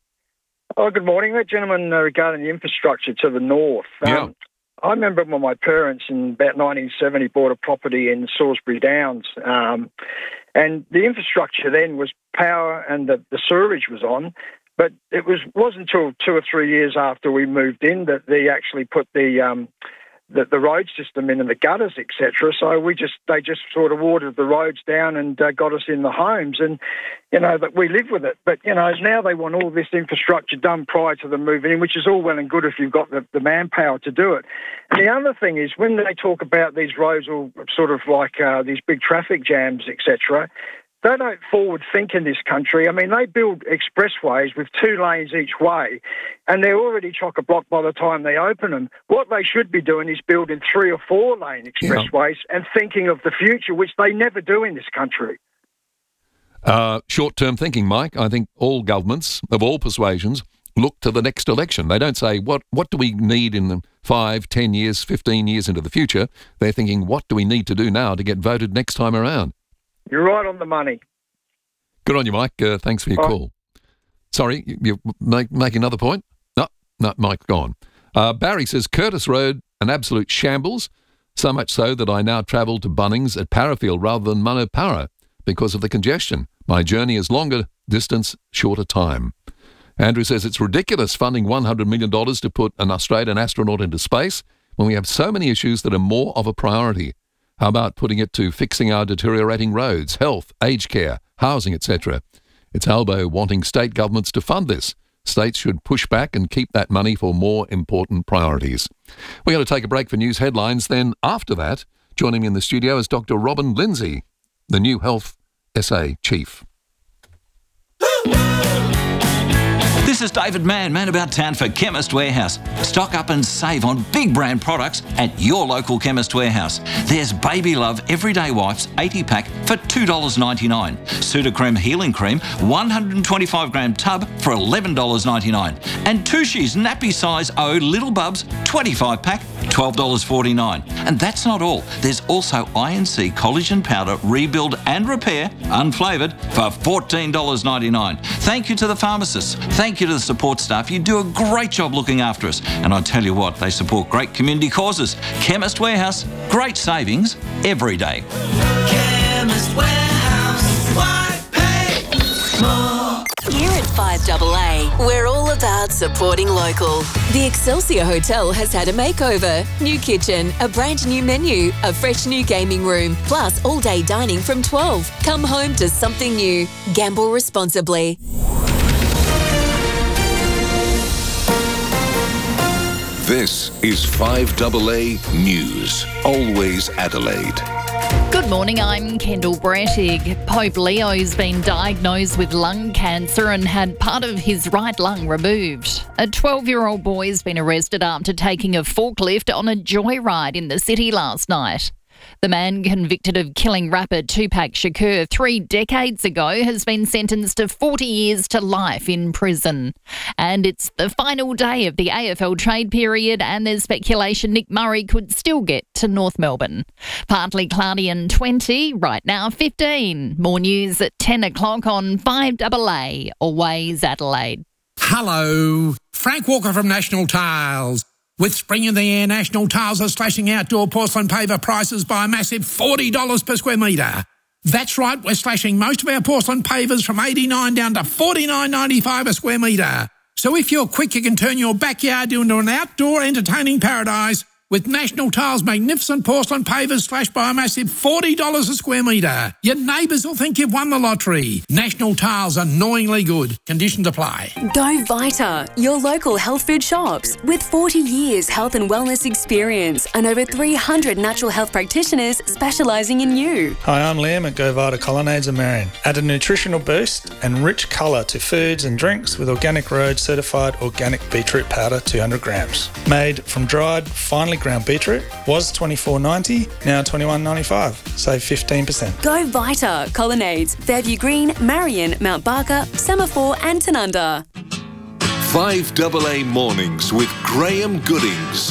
Oh, good morning. That gentleman uh, regarding the infrastructure to the north. Um, yeah. I remember when my parents in about nineteen seventy bought a property in Salisbury Downs, um, and the infrastructure then was power and the, the sewerage was on, but it was, wasn't until two or three years after we moved in that they actually put the um, the, the road system in and the gutters, et cetera. So we just they just sort of watered the roads down and uh, got us in the homes, and you know that we live with it. But you know now they want all this infrastructure done prior to them moving in, which is all well and good if you've got the, the manpower to do it. And the other thing is when they talk about these roads, all sort of like uh, these big traffic jams, et cetera. They don't forward think in this country. I mean, they build expressways with two lanes each way, and they're already chock-a-block by the time they open them. What they should be doing is building three or four lane expressways yeah. and thinking of the future, which they never do in this country. Uh, short-term thinking, Mike. I think all governments of all persuasions look to the next election. They don't say, what, what do we need in the five, ten years, fifteen years into the future? They're thinking, what do we need to do now to get voted next time around? You're right on the money. Good on you, Mike. Uh, thanks for your oh. call. Sorry, you, you make, make another point? No, no, Mike's gone. Uh, Barry says, Curtis Road, an absolute shambles, so much so that I now travel to Bunnings at Parafield rather than Manapara because of the congestion. My journey is longer distance, shorter time. Andrew says, it's ridiculous funding one hundred million dollars to put an Australian astronaut into space when we have so many issues that are more of a priority. How about putting it to fixing our deteriorating roads, health, aged care, housing, et cetera? It's Albo wanting state governments to fund this. States should push back and keep that money for more important priorities. We're going to take a break for news headlines. Then after that, joining me in the studio is Doctor Robin Lindsay, the new Health S A Chief. This is David Mann, man about town for Chemist Warehouse. Stock up and save on big brand products at your local Chemist Warehouse. There's Baby Love Everyday Wipes eighty pack for two dollars ninety-nine. Sudocrem Healing Cream one hundred twenty-five gram tub for eleven dollars ninety-nine. And Tushy's Nappy Size O Little Bubs twenty-five pack twelve dollars forty-nine. And that's not all. There's also I N C collagen powder rebuild and repair, unflavoured, for fourteen dollars ninety-nine. Thank you to the pharmacists. Thank you to the support staff. You do a great job looking after us. And I tell you what, they support great community causes. Chemist Warehouse, great savings every day. Chemist Warehouse, why pay more? Here at five A A, we're all about supporting local. The Excelsior Hotel has had a makeover. New kitchen, a brand new menu, a fresh new gaming room, plus all-day dining from twelve. Come home to something new. Gamble responsibly. This is five A A News, always Adelaide. Good morning, I'm Kendall Brettig. Pope Leo's been diagnosed with lung cancer and had part of his right lung removed. A twelve-year-old boy has been arrested after taking a forklift on a joyride in the city last night. The man convicted of killing rapper Tupac Shakur three decades ago has been sentenced to forty years to life in prison. And it's the final day of the A F L trade period and there's speculation Nick Murray could still get to North Melbourne. Partly cloudy and twenty, right now fifteen. More news at ten o'clock on five A A, always Adelaide. Hello, Frank Walker from National Tiles. With spring in the air, National Tiles are slashing outdoor porcelain paver prices by a massive forty dollars per square metre. That's right, we're slashing most of our porcelain pavers from eighty-nine dollars down to forty-nine ninety-five a square metre. So if you're quick, you can turn your backyard into an outdoor entertaining paradise with National Tiles' magnificent porcelain pavers slashed by a massive forty dollars a square metre. Your neighbours will think you've won the lottery. National Tiles, annoyingly good. Conditions apply. Go Vita, your local health food shops. With forty years health and wellness experience and over three hundred natural health practitioners specialising in you. Hi, I'm Liam at Go Vita Colonnades in Marion. Add a nutritional boost and rich colour to foods and drinks with Organic Road certified organic beetroot powder two hundred grams. Made from dried, finely ground beetroot. Was twenty-four ninety, now twenty-one ninety-five. Save fifteen percent. Go Vita, Colonnades, Fairview Green, Marion, Mount Barker, Semaphore and Tanunda. five A A Mornings with Graham Goodings.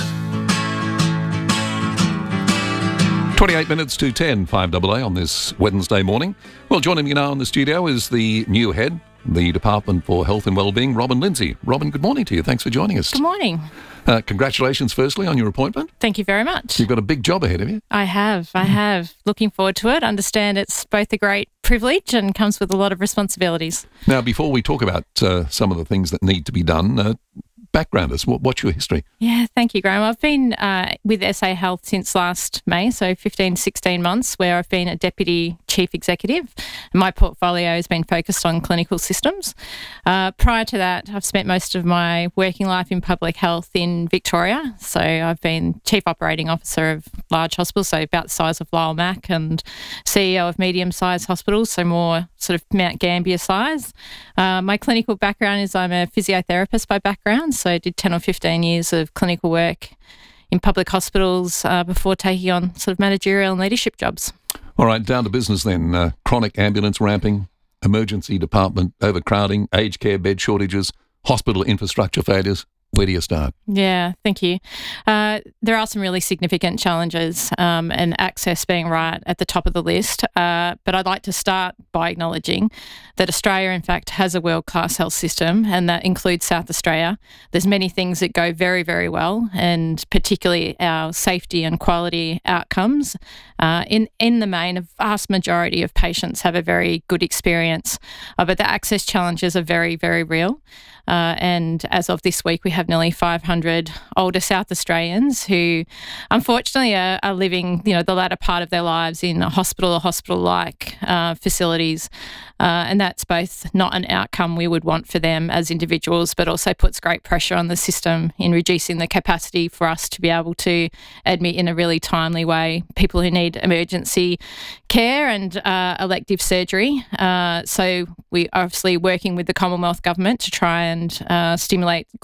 twenty-eight minutes to ten, five A A on this Wednesday morning. Well, joining me now in the studio is the new head, the Department for Health and Wellbeing, Robin Lindsay. Robin, good morning to you. Thanks for joining us. Good morning. Uh, congratulations, firstly, on your appointment. Thank you very much. You've got a big job ahead of you. I have. I have. Looking forward to it. Understand it's both a great privilege and comes with a lot of responsibilities. Now, before we talk about uh, some of the things that need to be done, uh, background us. What, what's your history? Yeah, thank you, Graham. I've been uh, with S A Health since last May, so fifteen, sixteen months, where I've been a Deputy Chief Executive. My portfolio has been focused on clinical systems. Uh, prior to that, I've spent most of my working life in public health in Victoria. So I've been Chief Operating Officer of large hospitals, so about the size of Lyle Mac, and C E O of medium-sized hospitals, so more sort of Mount Gambier size. Uh, my clinical background is I'm a physiotherapist by background, so I did ten or fifteen years of clinical work in public hospitals uh, before taking on sort of managerial and leadership jobs. All right, down to business then. Uh, chronic ambulance ramping, emergency department overcrowding, aged care bed shortages, hospital infrastructure failures. Where do you start? Yeah, thank you. Uh, there are some really significant challenges, um, and access being right at the top of the list. Uh, but I'd like to start by acknowledging that Australia, in fact, has a world-class health system, and that includes South Australia. There's many things that go very, very well, and particularly our safety and quality outcomes. Uh, in, in the main, a vast majority of patients have a very good experience, uh, but the access challenges are very, very real. Uh, and as of this week, we have nearly five hundred older South Australians who, unfortunately, are, are living, you know, the latter part of their lives in a hospital or hospital-like uh, facilities. Uh, and that's both not an outcome we would want for them as individuals, but also puts great pressure on the system in reducing the capacity for us to be able to admit in a really timely way people who need emergency care and uh, elective surgery. Uh, so we are obviously working with the Commonwealth Government to try and uh, stimulate growth in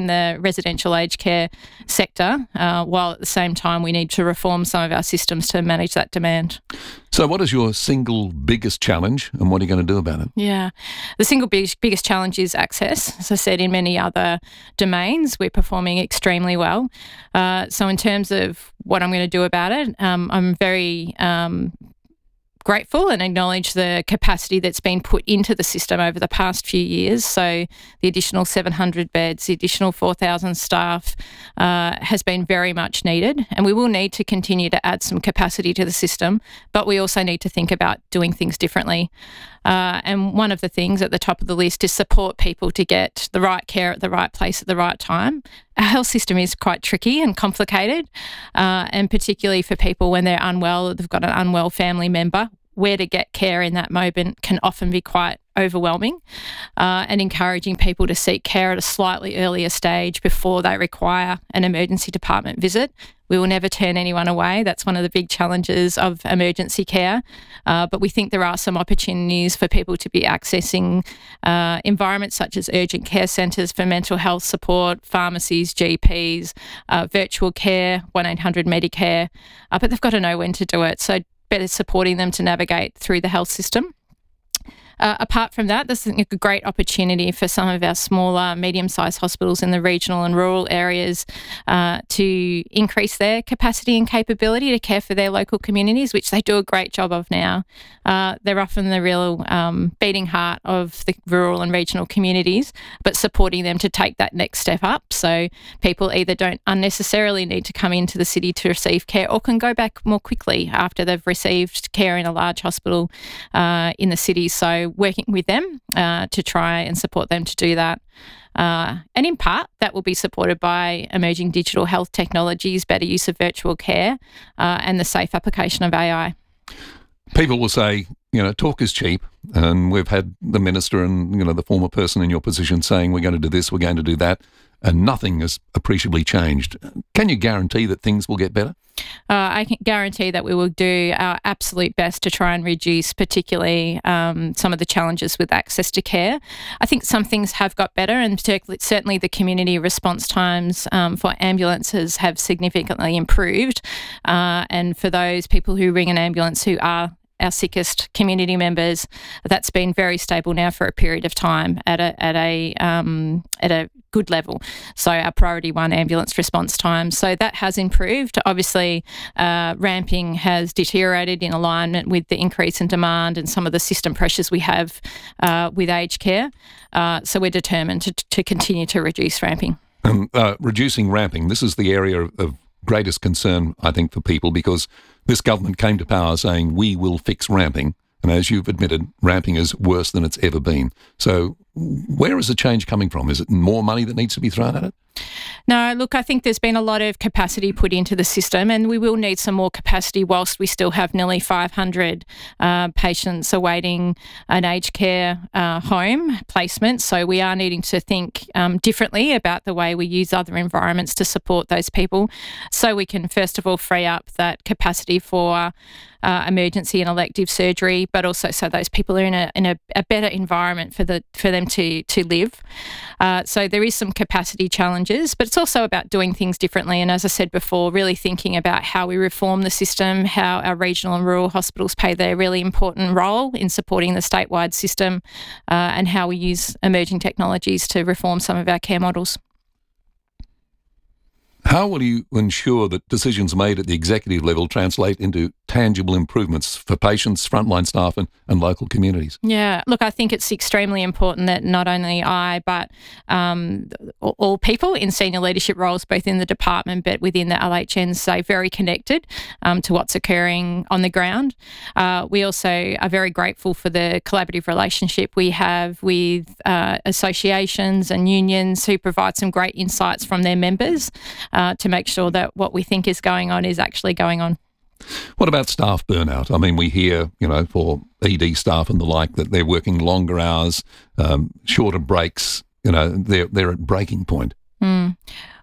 in the residential aged care sector, uh, while at the same time we need to reform some of our systems to manage that demand. So what is your single biggest challenge and what are you going to do about it? Yeah. The single biggest, biggest challenge is access. As I said, in many other domains, we're performing extremely well. Uh, so in terms of what I'm going to do about it, um, I'm very um, grateful and acknowledge the capacity that's been put into the system over the past few years. So the additional seven hundred beds, the additional four thousand staff uh, has been very much needed, and we will need to continue to add some capacity to the system, but we also need to think about doing things differently. Uh, and one of the things at the top of the list is support people to get the right care at the right place at the right time. Our health system is quite tricky and complicated, uh, and particularly for people when they're unwell, they've got an unwell family member, where to get care in that moment can often be quite overwhelming, uh, and encouraging people to seek care at a slightly earlier stage before they require an emergency department visit. We will never turn anyone away. That's one of the big challenges of emergency care. Uh, but we think there are some opportunities for people to be accessing uh, environments such as urgent care centres for mental health support, pharmacies, G Ps, uh, virtual care, one eight hundred Medicare, uh, but they've got to know when to do it. So better supporting them to navigate through the health system. Uh, apart from that, this is a great opportunity for some of our smaller, medium-sized hospitals in the regional and rural areas uh, to increase their capacity and capability to care for their local communities, which they do a great job of now. Uh, they're often the real um, beating heart of the rural and regional communities, but supporting them to take that next step up so people either don't unnecessarily need to come into the city to receive care or can go back more quickly after they've received care in a large hospital uh, in the city. So working with them uh, to try and support them to do that. Uh, and in part, that will be supported by emerging digital health technologies, better use of virtual care, uh, and the safe application of A I. People will say, you know, talk is cheap, and we've had the minister and, you know, the former person in your position saying we're going to do this, we're going to do that, and nothing has appreciably changed. Can you guarantee that things will get better? Uh, I can guarantee that we will do our absolute best to try and reduce particularly um, some of the challenges with access to care. I think some things have got better, and certainly the community response times um, for ambulances have significantly improved. Uh, and for those people who ring an ambulance who are our sickest community members, that's been very stable now for a period of time at a at a um, at a good level. So our priority one ambulance response time, so that has improved. Obviously, uh, ramping has deteriorated in alignment with the increase in demand and some of the system pressures we have uh, with aged care. Uh, so we're determined to, to continue to reduce ramping. Um, uh, reducing ramping, this is the area of, of greatest concern, I think, for people, because this government came to power saying we will fix ramping, and as you've admitted, ramping is worse than it's ever been. So where is the change coming from? Is it more money that needs to be thrown at it? No, look, I think there's been a lot of capacity put into the system, and we will need some more capacity whilst we still have nearly five hundred uh, patients awaiting an aged care uh, home placement. So we are needing to think um, differently about the way we use other environments to support those people, so we can first of all free up that capacity for uh, emergency and elective surgery, but also so those people are in a in a, a better environment for the for them to to live. Uh, so there is some capacity challenges, but it's also about doing things differently. And as I said before, really thinking about how we reform the system, how our regional and rural hospitals play their really important role in supporting the statewide system, uh, and how we use emerging technologies to reform some of our care models. How will you ensure that decisions made at the executive level translate into tangible improvements for patients, frontline staff and, and local communities? Yeah, look, I think it's extremely important that not only I but um, all people in senior leadership roles, both in the department but within the L H N, stay very connected um, to what's occurring on the ground. Uh, we also are very grateful for the collaborative relationship we have with uh, associations and unions who provide some great insights from their members Uh, to make sure that what we think is going on is actually going on. What about staff burnout? I mean, we hear, you know, for E D staff and the like, that they're working longer hours, um, shorter breaks, you know, they're, they're at breaking point. Mm.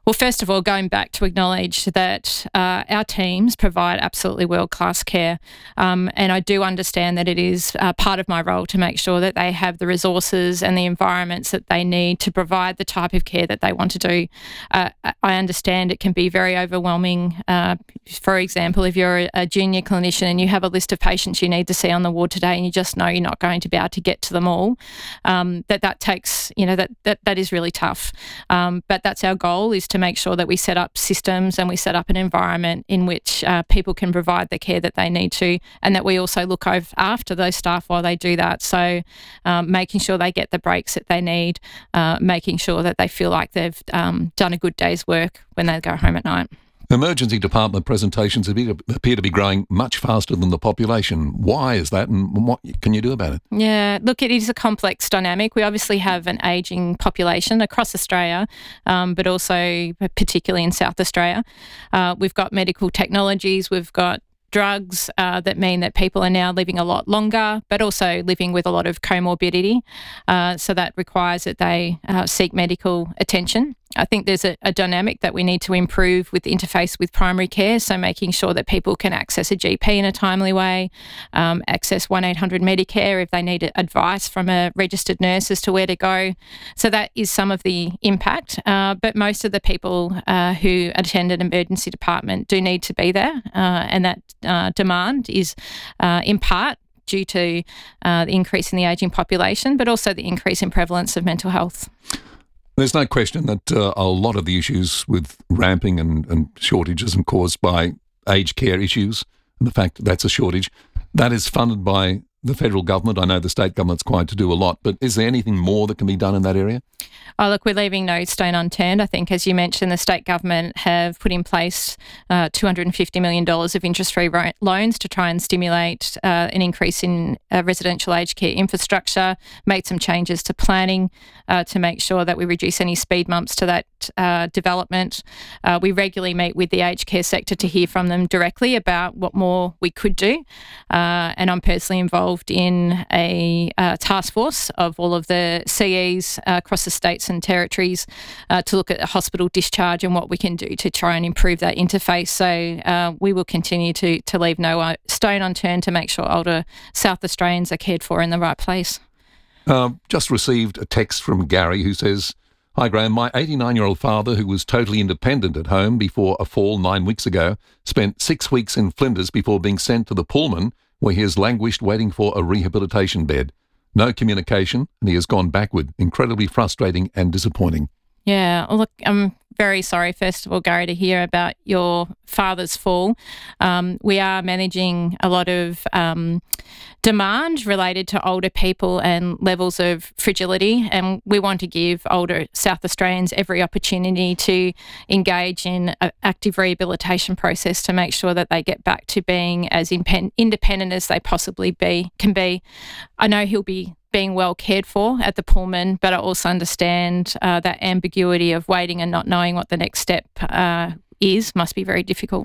Well, first of all, going back to acknowledge that uh, our teams provide absolutely world-class care, um, and I do understand that it is uh, part of my role to make sure that they have the resources and the environments that they need to provide the type of care that they want to do. Uh, I understand it can be very overwhelming. Uh, for example, if you're a junior clinician and you have a list of patients you need to see on the ward today and you just know you're not going to be able to get to them all, um, that that takes, you know, that, that, that is really tough. Um, but that's our goal, is to make sure that we set up systems and we set up an environment in which uh, people can provide the care that they need to, and that we also look over after those staff while they do that. So um, making sure they get the breaks that they need, uh, making sure that they feel like they've um, done a good day's work when they go home at night. Emergency department presentations appear to be growing much faster than the population. Why is that, and what can you do about it? Yeah, look, it is a complex dynamic. We obviously have an ageing population across Australia, um, but also particularly in South Australia. Uh, we've got medical technologies, we've got drugs uh, that mean that people are now living a lot longer, but also living with a lot of comorbidity. Uh, so that requires that they uh, seek medical attention. I think there's a, a dynamic that we need to improve with the interface with primary care, so making sure that people can access a G P in a timely way, um, access one eight hundred Medicare if they need advice from a registered nurse as to where to go. So that is some of the impact. Uh, but most of the people uh, who attend an emergency department do need to be there, uh, and that uh, demand is uh, in part due to uh, the increase in the ageing population, but also the increase in prevalence of mental health. There's no question that uh, a lot of the issues with ramping and, and shortages are caused by aged care issues, and the fact that that's a shortage. That is funded by the federal government. I know the state government's required to do a lot, but is there anything more that can be done in that area? Oh, look, we're leaving no stone unturned. I think, as you mentioned, the state government have put in place uh, two hundred fifty million dollars of interest-free ro- loans to try and stimulate uh, an increase in uh, residential aged care infrastructure, made some changes to planning uh, to make sure that we reduce any speed bumps to that uh, development. Uh, we regularly meet with the aged care sector to hear from them directly about what more we could do. Uh, and I'm personally involved in a uh, task force of all of the C Es uh, across the states and territories uh, to look at hospital discharge and what we can do to try and improve that interface. So uh, we will continue to to leave no stone unturned to make sure older South Australians are cared for in the right place. Uh, just received a text from Gary who says, "Hi Graham, my eighty-nine-year-old father, who was totally independent at home before a fall nine weeks ago, spent six weeks in Flinders before being sent to the Pullman, where he has languished waiting for a rehabilitation bed. No communication, and he has gone backward. Incredibly frustrating and disappointing." Yeah, well, look, I'm very sorry, first of all, Gary, to hear about your father's fall. Um, we are managing a lot of um, demand related to older people and levels of fragility, and we want to give older South Australians every opportunity to engage in an active rehabilitation process to make sure that they get back to being as impen- independent as they possibly be can be. I know he'll be being well cared for at the Pullman, but I also understand uh, that ambiguity of waiting and not knowing what the next step uh, is must be very difficult.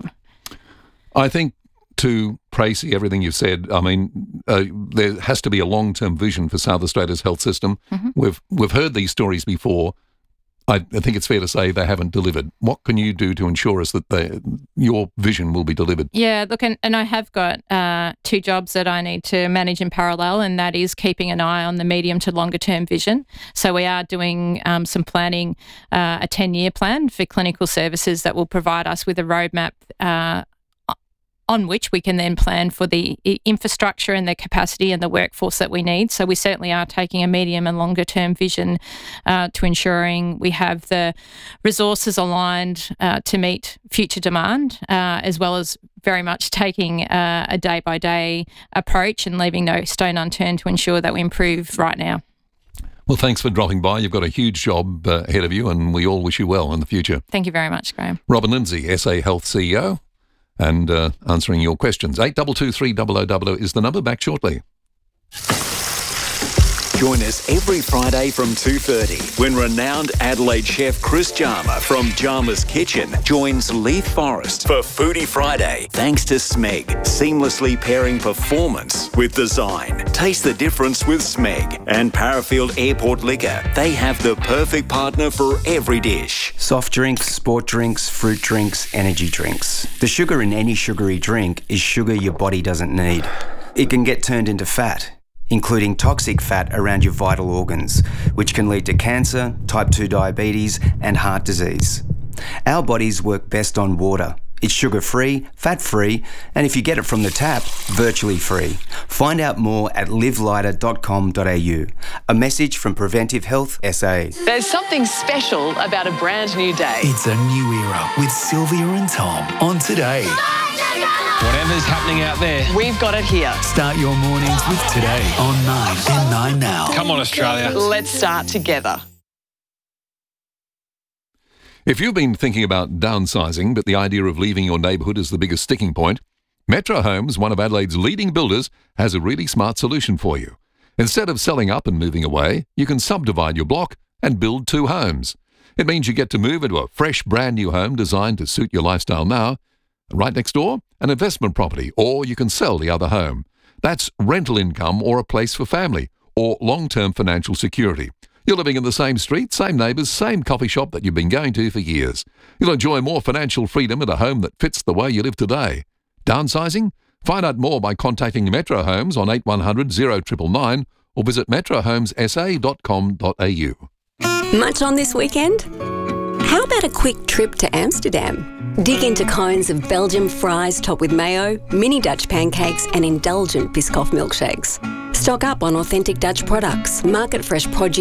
I think, to Pracy, everything you've said, I mean, uh, there has to be a long-term vision for South Australia's health system. Mm-hmm. We've we've heard these stories before. I, I think it's fair to say they haven't delivered. What can you do to ensure us that they, your vision will be delivered? Yeah, look, and, and I have got uh, two jobs that I need to manage in parallel, and that is keeping an eye on the medium to longer term vision. So we are doing um, some planning, uh, a ten-year plan for clinical services that will provide us with a roadmap uh, on which we can then plan for the infrastructure and the capacity and the workforce that we need. So we certainly are taking a medium and longer term vision uh, to ensuring we have the resources aligned uh, to meet future demand, uh, as well as very much taking uh, a day-by-day approach and leaving no stone unturned to ensure that we improve right now. Well, thanks for dropping by. You've got a huge job uh, ahead of you, and we all wish you well in the future. Thank you very much, Graham. Robin Lindsay, S A Health C E O, and uh, answering your questions. eight two two three double oh double oh is the number. Back shortly. Join us every Friday from two thirty when renowned Adelaide chef Chris Jarmer from Jarmer's Kitchen joins Leith Forrest for Foodie Friday. Thanks to Smeg, seamlessly pairing performance with design. Taste the difference with Smeg and Parafield Airport Liquor. They have the perfect partner for every dish. Soft drinks, sport drinks, fruit drinks, energy drinks. The sugar in any sugary drink is sugar your body doesn't need. It can get turned into fat, including toxic fat around your vital organs, which can lead to cancer, type two diabetes, and heart disease. Our bodies work best on water. It's sugar-free, fat-free, and if you get it from the tap, virtually free. Find out more at live lighter dot com dot a u. A message from Preventive Health S A. There's something special about a brand new day. It's a new era with Sylvia and Tom on Today. Whatever's happening out there, we've got it here. Start your mornings with Today on nine and nine now. Come on, Australia. Let's start together. If you've been thinking about downsizing, but the idea of leaving your neighbourhood is the biggest sticking point, Metro Homes, one of Adelaide's leading builders, has a really smart solution for you. Instead of selling up and moving away, you can subdivide your block and build two homes. It means you get to move into a fresh, brand new home designed to suit your lifestyle now. Right next door, an investment property, or you can sell the other home. That's rental income or a place for family, or long-term financial security. You're living in the same street, same neighbours, same coffee shop that you've been going to for years. You'll enjoy more financial freedom at a home that fits the way you live today. Downsizing? Find out more by contacting Metro Homes on eight one hundred oh nine nine nine or visit metro homes s a dot com dot a u. Much on this weekend? How about a quick trip to Amsterdam? Dig into cones of Belgian fries topped with mayo, mini Dutch pancakes and indulgent Biscoff milkshakes. Stock up on authentic Dutch products, market fresh produce